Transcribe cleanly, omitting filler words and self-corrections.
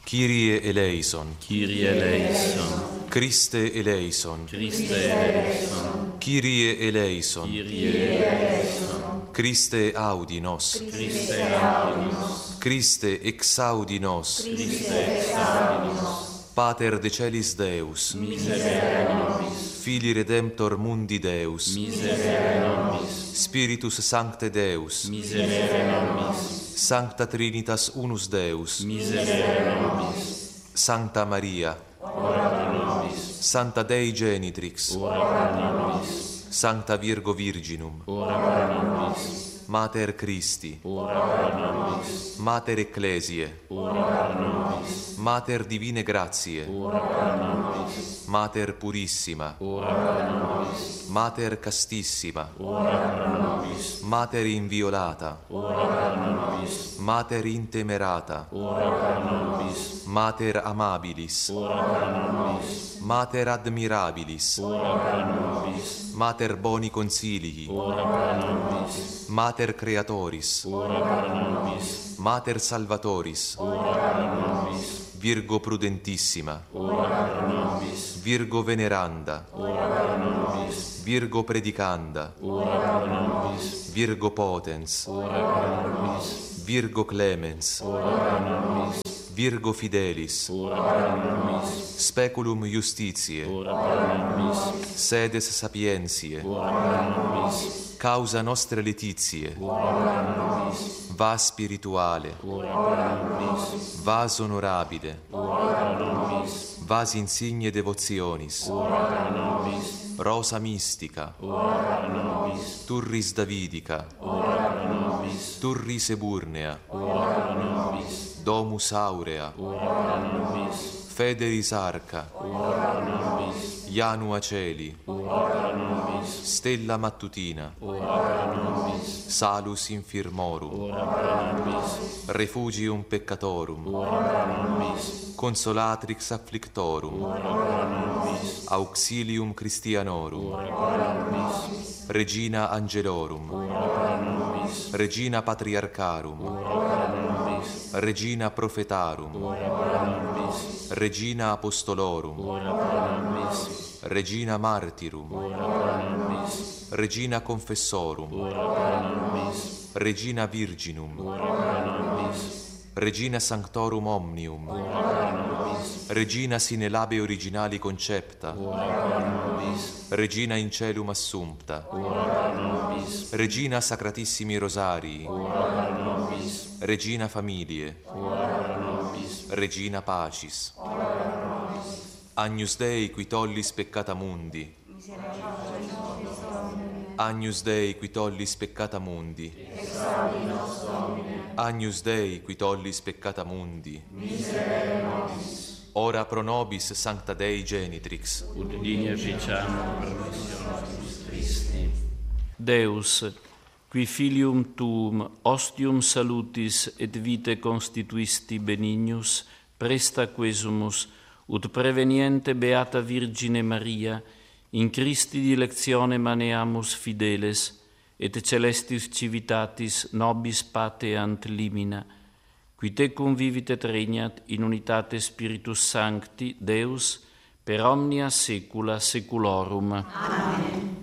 Kyrie eleison. Kyrie eleison. Christe eleison. Christe eleison. Kyrie eleison. Kyrie eleison. Christe audi nos. Christe audi nos. Christe exaudi nos. Christe exaudi nos. Pater de celis Deus. Miserere nobis. Filii redemptor mundi Deus. Miserere nobis. Spiritus Sancte Deus. Miserere nobis. Sancta Trinitas unus Deus. Miserere nobis. Sancta Maria. Ora pro nobis. Santa Dei Genitrix. Ora pro nobis. Sancta Virgo Virginum. Ora pro nobis. Mater Christi. Ora pro nobis. Mater Ecclesiae. Ora pro nobis. Mater Divine Gratiae. Ora pro nobis. Mater Purissima. Ora pro nobis. Mater Castissima. Ora pro nobis. Mater Inviolata. Ora pro nobis. Mater Intemerata. Ora pro nobis. Mater Amabilis. Ora pro nobis. Mater Admirabilis. Ora pro nobis. Mater Boni Consilii. Ora pro nobis. Mater Creatoris. Ora pro nobis. Mater Salvatoris. Ora pro nobis. Virgo Prudentissima. Ora pro nobis. Virgo Veneranda. Ora pro nobis. Virgo Predicanda. Ora pro nobis. Virgo Potens. Ora pro nobis. Virgo Clemens. Ora pro nobis. Virgo Fidelis. Ora pro nobis. Speculum Justitiae. Ora pro nobis. Sedes Sapientiae. Ora pro nobis. Causa nostre Laetitiae. Ora pro nobis. Vas spirituale. Ora pro nobis. Vas onorabile. Ora pro nobis. Vas insigne devotionis. Ora pro nobis. Rosa mystica. Ora pro nobis. Turris Davidica. Ora pro nobis. Turris Eburnea. Ora pro nobis. Domus Aurea. Ora pro nobis. Federis Arca. Ora pro nobis. Janua Celi. Ora pro nobis. Stella Mattutina. Ora pro nobis. Salus Infirmorum. Ora pro nobis. Refugium Peccatorum. Ora pro nobis. Consolatrix Afflictorum. Ora pro nobis. Auxilium Christianorum. Ora pro nobis. Regina Angelorum. Ora pro nobis. Regina Patriarcharum. Ora pro nobis. Regina Prophetarum. Ora pro nobis. Regina Apostolorum. Ora pro nobis. Regina Martyrum. Ora pro nobis. Regina Confessorum. Ora pro nobis. Regina Virginum. Ora pro nobis. Regina Sanctorum Omnium. Ora pro nobis. Regina sine labe originali concepta. Ora pro nobis. Regina in celum assumpta. Ora pro nobis. Regina Sacratissimi Rosarii. Ora pro nobis. Regina Familie. Ora pro nobis. Regina Pacis. Agnus Dei qui tollis peccata mundi. Agnus Dei qui tollis peccata mundi. Agnus Dei qui tollis peccata mundi. Ora pro nobis Sancta Dei Genitrix. Ut digna ficiamo permissionis Christi. Deus, qui filium tuum ostium salutis et vitae constituisti benignus, presta quesumus, ut preveniente Beata Virgine Maria, in Christi dilectione maneamus fideles, et celestis civitatis nobis pateant limina, qui te convivit et regnat in unitate Spiritus Sancti, Deus, per omnia saecula saeculorum. Amen.